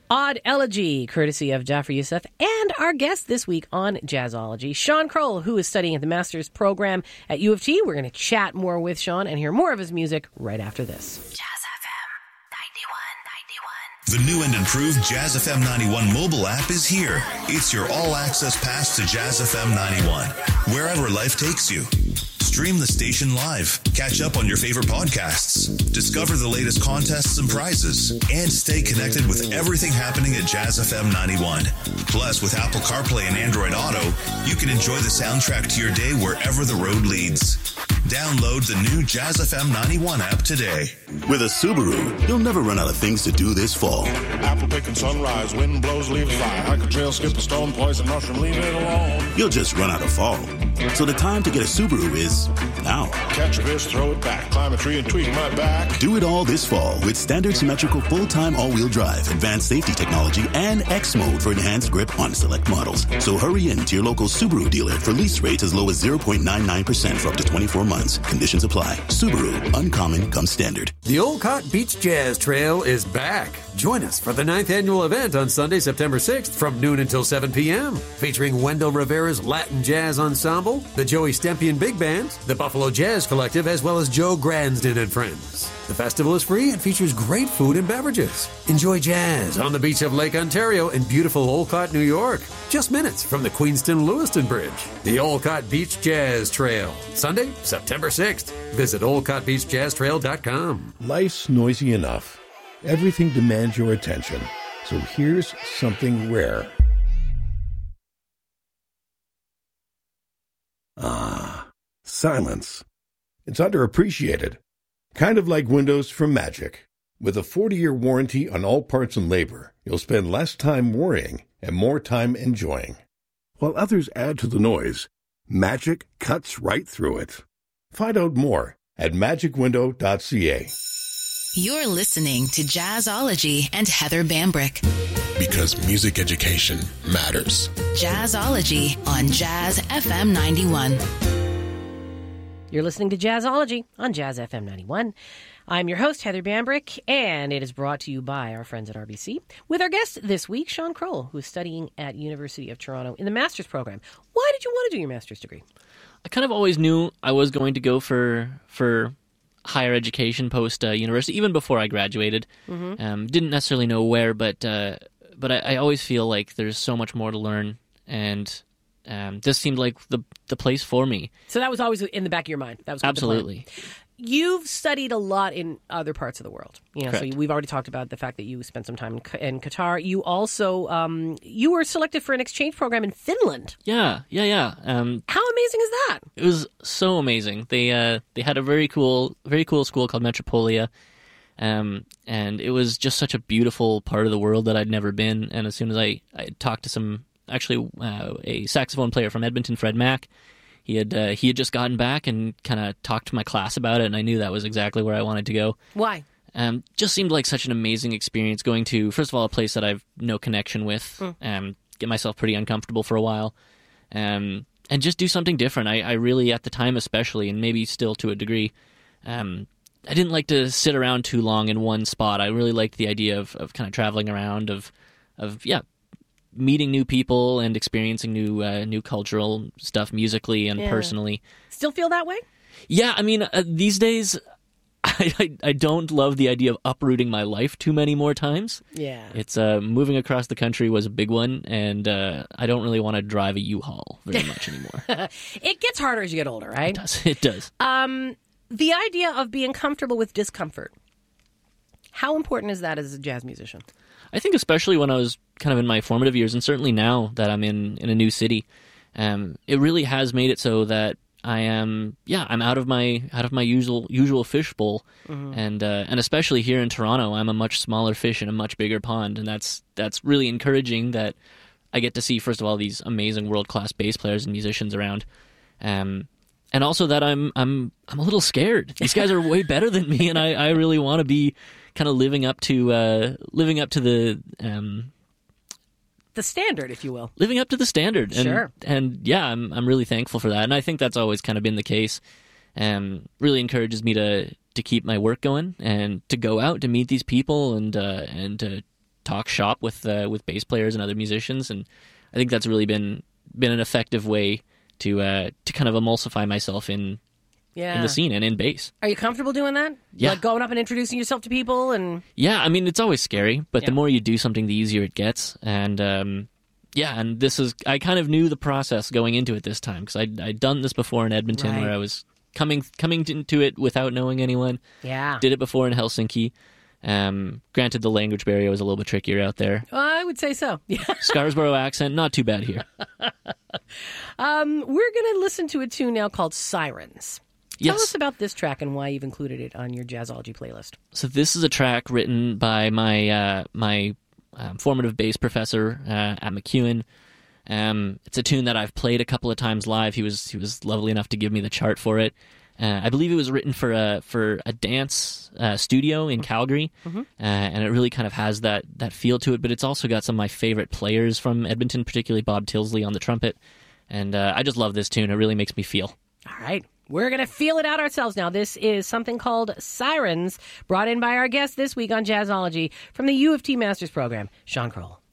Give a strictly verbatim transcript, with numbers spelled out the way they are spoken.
Odd Elegy, courtesy of Jafar Youssef, and our guest this week on Jazzology, Sean Kroll, who is studying at the master's program at U of T. We're going to chat more with Sean and hear more of his music right after this. Jazz F M ninety-one ninety-one. The new and improved Jazz F M ninety-one mobile app is here. It's your all-access pass to Jazz F M ninety-one, wherever life takes you. Stream the station live, catch up on your favorite podcasts, discover the latest contests and prizes, and stay connected with everything happening at Jazz F M ninety-one. Plus, with Apple CarPlay and Android Auto, you can enjoy the soundtrack to your day wherever the road leads. Download the new Jazz F M ninety-one app today. With a Subaru, you'll never run out of things to do this fall. Apple picking sunrise, wind blows, leaves fly. Hike a trail, skip a stone, poison mushroom, leave it alone. You'll just run out of fall. So the time to get a Subaru is now. Catch a fish, throw it back, climb a tree and tweak my back. Do it all this fall with standard symmetrical full-time all-wheel drive, advanced safety technology, and X mode for enhanced grip on select models. So hurry in to your local Subaru dealer for lease rates as low as zero point nine nine percent for up to twenty-four months. Conditions apply. Subaru, uncommon comes standard. The Olcott Beach Jazz Trail is back. Join us for the ninth annual event on Sunday, September sixth from noon until seven p.m. Featuring Wendell Rivera's Latin Jazz Ensemble, the Joey Stempian Big Band, the Buffalo Jazz Collective, as well as Joe Gransden and friends. The festival is free and features great food and beverages. Enjoy jazz on the beach of Lake Ontario in beautiful Olcott, New York. Just minutes from the Queenston-Lewiston Bridge. The Olcott Beach Jazz Trail. Sunday, September sixth. Visit olcott beach jazz trail dot com. Life's noisy enough. Everything demands your attention. So here's something rare. Ah, silence. It's underappreciated. Kind of like Windows from Magic. With a forty-year warranty on all parts and labor, you'll spend less time worrying and more time enjoying. While others add to the noise, Magic cuts right through it. Find out more at magic window dot c a. You're listening to Jazzology and Heather Bambrick. Because music education matters. Jazzology on Jazz F M ninety-one. You're listening to Jazzology on Jazz F M ninety-one. I'm your host, Heather Bambrick, and it is brought to you by our friends at R B C with our guest this week, Sean Kroll, who is studying at University of Toronto in the master's program. Why did you want to do your master's degree? I kind of always knew I was going to go for for higher education post uh, university, even before I graduated. Mm-hmm. Um, didn't necessarily know where, but uh, but I, I always feel like there's so much more to learn, and um, this seemed like the the place for me. So that was always in the back of your mind. That was absolutely. You've studied a lot in other parts of the world. You know, Correct. so we've already talked about the fact that you spent some time in, in Qatar. You also um, you were selected for an exchange program in Finland. Yeah, yeah, yeah. Um, How amazing is that? It was so amazing. They uh, they had a very cool, very cool school called Metropolia, um, and it was just such a beautiful part of the world that I'd never been. And as soon as I, I talked to some, actually uh, a saxophone player from Edmonton, Fred Mack. He had uh, he had just gotten back and kind of talked to my class about it, and I knew that was exactly where I wanted to go. Why? Um, just seemed like such an amazing experience going to, first of all, a place that I've no connection with, mm. um, get myself pretty uncomfortable for a while, um, and just do something different. I, I really, at the time especially, and maybe still to a degree, um, I didn't like to sit around too long in one spot. I really liked the idea of, of kind of traveling around, of, of yeah, meeting new people and experiencing new uh, new cultural stuff musically and yeah. personally. Still feel that way? Yeah, I mean, uh, these days, I, I I don't love the idea of uprooting my life too many more times. Yeah. It's uh, moving across the country was a big one, and uh, I don't really want to drive a U-Haul very much anymore. It gets harder as you get older, right? It does. It does. Um, the idea of being comfortable with discomfort, how important is that as a jazz musician? I think especially when I was kind of in my formative years, and certainly now that I'm in, in a new city, um, it really has made it so that I am, yeah, I'm out of my out of my usual usual fishbowl, mm-hmm. and uh, and especially here in Toronto, I'm a much smaller fish in a much bigger pond, and that's that's really encouraging that I get to see, first of all, these amazing world class bass players and musicians around, um, and also that I'm I'm I'm a little scared. These guys are way better than me, and I, I really want to be kind of living up to uh, living up to the um, the standard, if you will, living up to the standard. And, sure. And yeah, I'm I'm really thankful for that, and I think that's always kind of been the case. Um, really encourages me to to keep my work going and to go out to meet these people and uh, and to talk shop with uh, with bass players and other musicians, and I think that's really been been an effective way to uh, to kind of emulsify myself in yeah. in the scene and in bass. Are you comfortable doing that? Yeah. Like going up and introducing yourself to people? And Yeah, I mean, it's always scary, but Yeah. the more you do something, the easier it gets. And um, yeah, and this is, I kind of knew the process going into it this time, because I'd, I'd done this before in Edmonton Right. where I was coming coming into it without knowing anyone. Yeah. Did it before in Helsinki. Um, granted, the language barrier was a little bit trickier out there. I would say so. Yeah. Scarborough accent, not too bad here. Um, we're going to listen to a tune now called Sirens. Tell Yes. us about this track and why you've included it on your Jazzology playlist. So this is a track written by my uh, my um, formative bass professor uh, at MacEwan. Um, it's a tune that I've played a couple of times live. He was he was lovely enough to give me the chart for it. Uh, I believe it was written for a for a dance uh, studio in Calgary, Mhm. uh, and it really kind of has that that feel to it. But it's also got some of my favorite players from Edmonton, particularly Bob Tilsley on the trumpet. And uh, I just love this tune. It really makes me feel. All right. We're going to feel it out ourselves now. This is something called Sirens, brought in by our guest this week on Jazzology from the U of T Masters program, Sean Kroll.